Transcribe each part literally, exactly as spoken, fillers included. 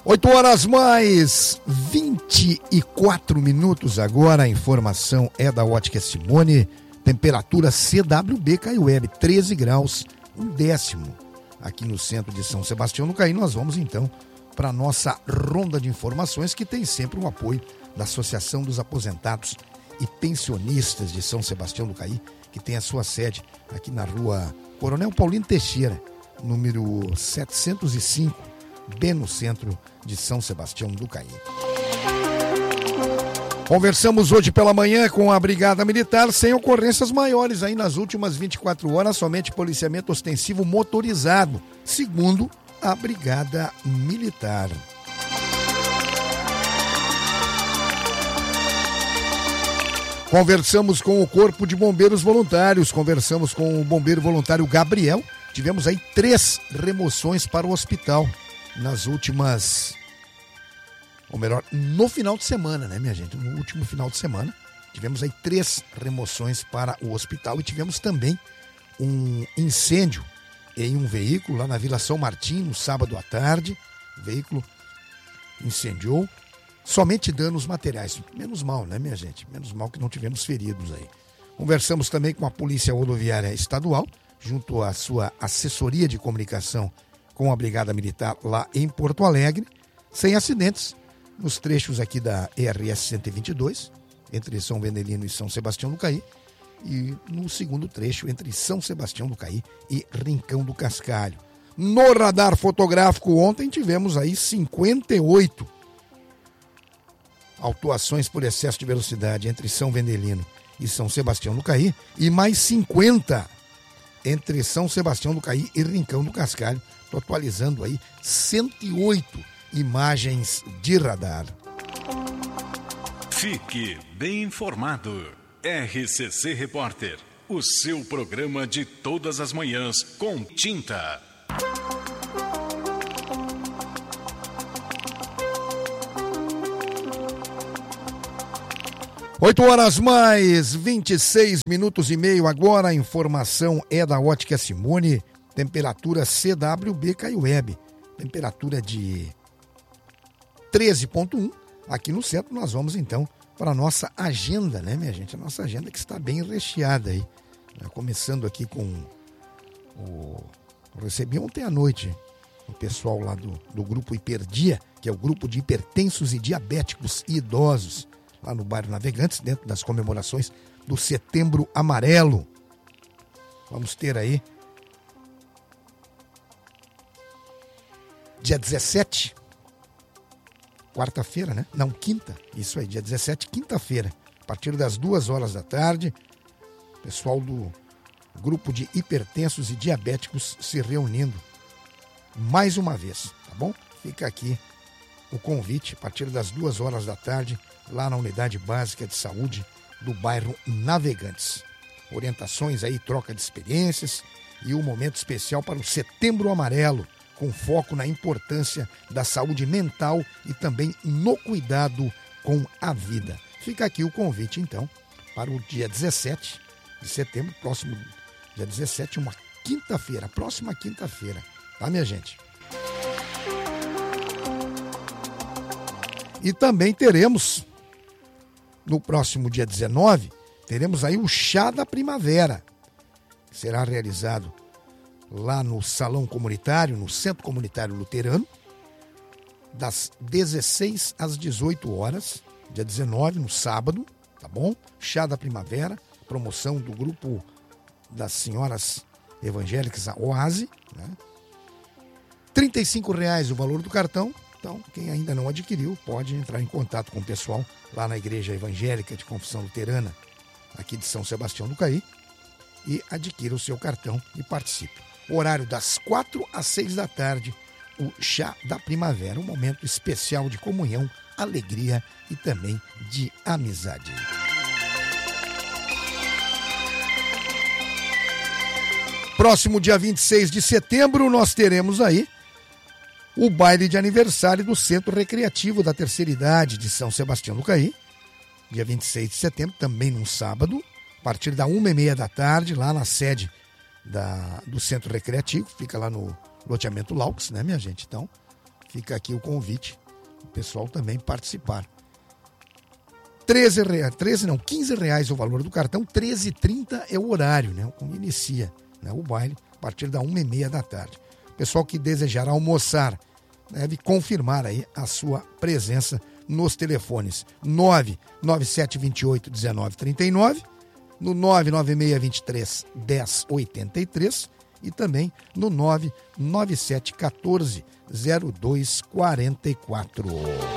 oito horas mais vinte e quatro minutos agora. A informação é da Ótica Simone. Temperatura C W B Caiuebe, treze graus, um décimo. Aqui no centro de São Sebastião do Caí, nós vamos então para a nossa ronda de informações, que tem sempre o apoio da Associação dos Aposentados e Pensionistas de São Sebastião do Caí, que tem a sua sede aqui na rua Coronel Paulino Teixeira, número setecentos e cinco, bem no centro de São Sebastião do Caí. Conversamos hoje pela manhã com a Brigada Militar, sem ocorrências maiores aí nas últimas vinte e quatro horas, somente policiamento ostensivo motorizado, segundo a Brigada Militar. Conversamos com o Corpo de Bombeiros Voluntários, conversamos com o bombeiro voluntário Gabriel. Tivemos aí três remoções para o hospital nas últimas, ou melhor, no final de semana, né, minha gente? No último final de semana, tivemos aí três remoções para o hospital e tivemos também um incêndio em um veículo lá na Vila São Martim, no sábado à tarde. O veículo incendiou, somente danos materiais. Menos mal, né, minha gente? Menos mal que não tivemos feridos aí. Conversamos também com a Polícia Rodoviária Estadual, junto à sua assessoria de comunicação com a Brigada Militar lá em Porto Alegre, sem acidentes nos trechos aqui da E R S cento e vinte e dois, entre São Vendelino e São Sebastião do Caí, e no segundo trecho entre São Sebastião do Caí e Rincão do Cascalho. No radar fotográfico ontem tivemos aí cinquenta e oito autuações por excesso de velocidade entre São Vendelino e São Sebastião do Caí, e mais cinquenta entre São Sebastião do Caí e Rincão do Cascalho, totalizando aí cento e oito imagens de radar. Fique bem informado. R C C Repórter, o seu programa de todas as manhãs com tinta. oito horas mais vinte e seis minutos e meio agora. A informação é da Ótica Simone. Temperatura C W B Caiuebe, temperatura de treze ponto um. Aqui no centro nós vamos então para a nossa agenda, né, minha gente? A nossa agenda que está bem recheada aí. Começando aqui com o... Eu recebi ontem à noite o pessoal lá do, do grupo Hiperdia, que é o grupo de hipertensos e diabéticos e idosos, lá no bairro Navegantes, dentro das comemorações do Setembro Amarelo. Vamos ter aí dia dezessete, quarta-feira, né? Não, quinta, isso aí, dia dezessete, quinta-feira, a partir das duas horas da tarde, pessoal do grupo de hipertensos e diabéticos se reunindo mais uma vez, tá bom? Fica aqui o convite, a partir das duas horas da tarde, lá na Unidade Básica de Saúde do bairro Navegantes. Orientações aí, troca de experiências e um momento especial para o Setembro Amarelo, com foco na importância da saúde mental e também no cuidado com a vida. Fica aqui o convite, então, para o dia dezessete de setembro, próximo dia dezessete, uma quinta-feira, próxima quinta-feira, tá, minha gente? E também teremos, no próximo dia dezenove, teremos aí o Chá da Primavera, que será realizado lá no Salão Comunitário, no Centro Comunitário Luterano, das dezesseis às dezoito horas, dia dezenove, no sábado, tá bom? Chá da Primavera, promoção do grupo das senhoras evangélicas, a Oase, né? trinta e cinco reais o valor do cartão. Então, quem ainda não adquiriu, pode entrar em contato com o pessoal lá na Igreja Evangélica de Confissão Luterana, aqui de São Sebastião do Caí, e adquira o seu cartão e participe. Horário das quatro às seis da tarde, o Chá da Primavera, um momento especial de comunhão, alegria e também de amizade. Próximo dia vinte e seis de setembro, nós teremos aí o baile de aniversário do Centro Recreativo da Terceira Idade de São Sebastião do Caí, dia vinte e seis de setembro, também num sábado, a partir da uma e meia da tarde, lá na sede da, do Centro Recreativo, fica lá no loteamento Laux, né, minha gente? Então, fica aqui o convite, o pessoal também participar. treze reais, treze não, quinze reais o valor do cartão, treze e trinta é o horário, né? Quando inicia, né, o baile, a partir da uma e meia da tarde. O pessoal que desejar almoçar deve confirmar aí a sua presença nos telefones nove nove sete dois oito um nove três nove, no nove nove seis dois três um zero oito três e também no nove nove sete um quatro zero dois quatro quatro.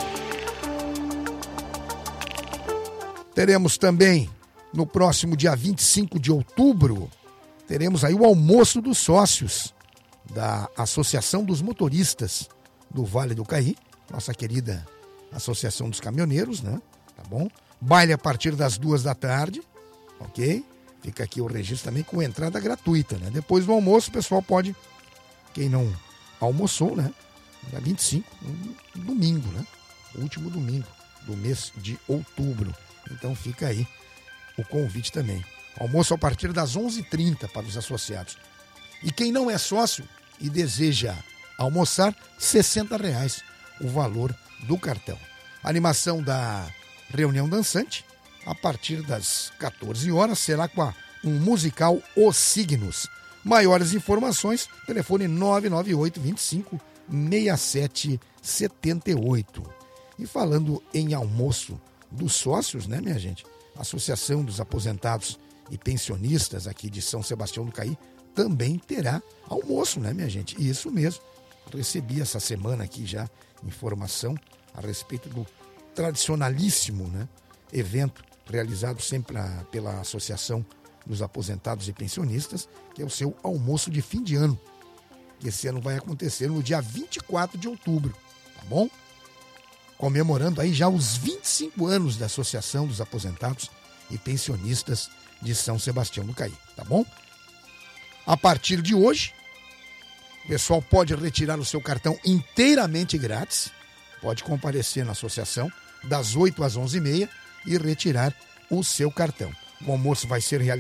Teremos também, no próximo dia vinte e cinco de outubro, teremos aí o almoço dos sócios da Associação dos Motoristas do Vale do Caí, nossa querida Associação dos Caminhoneiros, né? Tá bom? Baile a partir das duas da tarde, ok? Fica aqui o registro também com entrada gratuita, né? Depois do almoço, o pessoal pode, quem não almoçou, né? Dia vinte e cinco, um domingo, né? O último domingo do mês de outubro. Então fica aí o convite também. Almoço a partir das onze e trinta para os associados. E quem não é sócio e deseja almoçar, sessenta reais o valor do cartão. Animação da reunião dançante, a partir das quatorze horas, será com a, um musical Os Signos. Maiores informações, telefone nove nove oito dois cinco seis sete sete oito. E falando em almoço dos sócios, né, minha gente? A Associação dos Aposentados e Pensionistas aqui de São Sebastião do Caí também terá almoço, né, minha gente? Isso mesmo. Recebi essa semana aqui já informação a respeito do tradicionalíssimo, né, evento realizado sempre pela Associação dos Aposentados e Pensionistas, que é o seu almoço de fim de ano. Esse ano vai acontecer no dia vinte e quatro de outubro, tá bom? Comemorando aí já os vinte e cinco anos da Associação dos Aposentados e Pensionistas de São Sebastião do Caí, tá bom? A partir de hoje, o pessoal pode retirar o seu cartão inteiramente grátis, pode comparecer na associação das oito às onze e meia e retirar o seu cartão. O almoço vai ser realizado